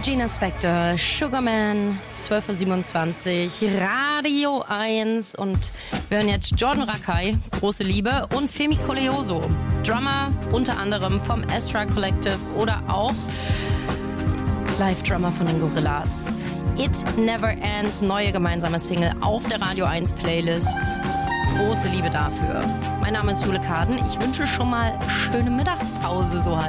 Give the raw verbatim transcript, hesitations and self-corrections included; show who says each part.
Speaker 1: Regina Spektor, Sugarman, zwölf Uhr siebenundzwanzig, Radio eins und wir hören jetzt Jordan Rakei, Große Liebe, und Femi Koleoso, Drummer unter anderem vom Astra Collective oder auch Live-Drummer von den Gorillaz. It Never Ends, neue gemeinsame Single auf der Radio eins Playlist. Große Liebe dafür. Mein Name ist Jule Kaden. Ich wünsche schon mal schöne Mittagspause so halb.